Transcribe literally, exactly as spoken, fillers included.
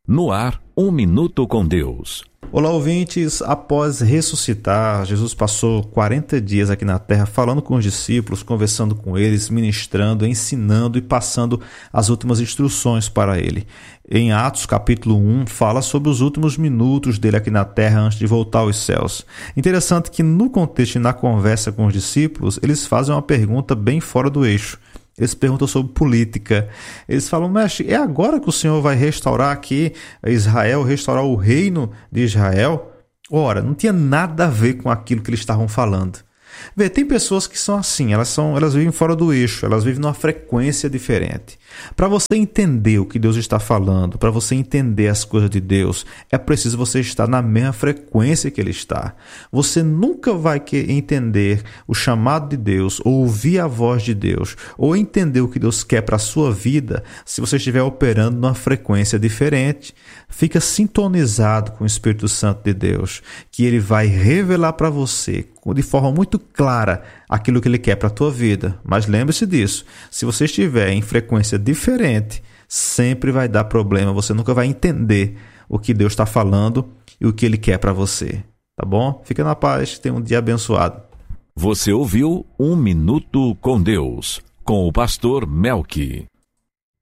No ar, um minuto com Deus. Olá, ouvintes. Após ressuscitar, Jesus passou quarenta dias aqui na terra falando com os discípulos, conversando com eles, ministrando, ensinando e passando as últimas instruções para ele. Em Atos capítulo um, fala sobre os últimos minutos dele aqui na terra antes de voltar aos céus. Interessante que no contexto e na conversa com os discípulos, eles fazem uma pergunta bem fora do eixo. Eles perguntam sobre política. Eles falam, mestre, é agora que o Senhor vai restaurar aqui Israel, restaurar o reino de Israel? Ora, não tinha nada a ver com aquilo que eles estavam falando. Vê, tem pessoas que são assim, elas, são, elas vivem fora do eixo, elas vivem numa frequência diferente. Para você entender o que Deus está falando, para você entender as coisas de Deus, é preciso você estar na mesma frequência que Ele está. Você nunca vai entender o chamado de Deus, ou ouvir a voz de Deus, ou entender o que Deus quer para a sua vida, se você estiver operando numa frequência diferente. Fica sintonizado com o Espírito Santo de Deus, que Ele vai revelar para você de forma muito clara aquilo que Ele quer para a tua vida. Mas lembre-se disso, se você estiver em frequência diferente, sempre vai dar problema, você nunca vai entender o que Deus está falando e o que Ele quer para você. Tá bom? Fica na paz, tenha um dia abençoado. Você ouviu Um Minuto com Deus, com o pastor Melqui.